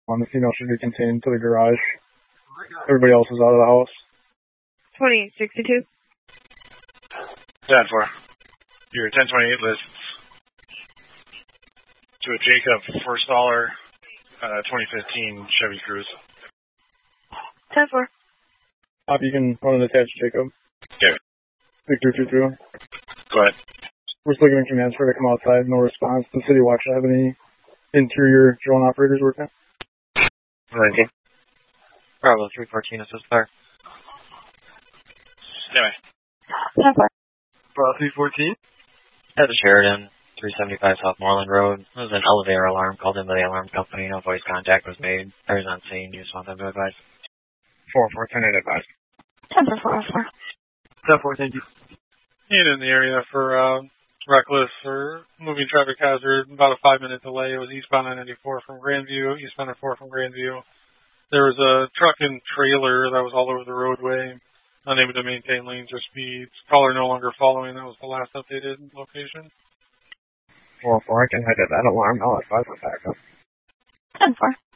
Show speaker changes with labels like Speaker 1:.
Speaker 1: The female should be contained to the garage. Everybody else is out of the house.
Speaker 2: 2062.
Speaker 3: 10-4. Your 1028 lists to a Jacob Forstaller 2015 Chevy Cruze.
Speaker 2: 10-4.
Speaker 1: You can run an attached Jacob.
Speaker 3: Okay.
Speaker 1: Victor 2-2.
Speaker 3: Go ahead.
Speaker 1: We're still giving commands for her to come outside. No response. Does City Watch have any interior drone operators working?
Speaker 4: 19. Bravo 314 assist fire.
Speaker 3: Anyway.
Speaker 2: 10-4.
Speaker 4: Bravo 314. At the Sheridan, 375 South Moreland Road. There was an elevator alarm called in by the alarm company. No voice contact was made. I was on scene. You just want them to advise.
Speaker 1: 4-4, 10-8 advise.
Speaker 2: 10-4.
Speaker 4: 10-4, thank you.
Speaker 3: In the area for reckless or moving traffic hazard, about a 5-minute delay. It was eastbound on 94 from Grandview, eastbound on 4 from Grandview. There was a truck and trailer that was all over the roadway, unable to maintain lanes or speeds. Caller no longer following. That was the last updated location.
Speaker 1: 4-4, I can head to that alarm. I'll advise the backup.
Speaker 2: 10-4.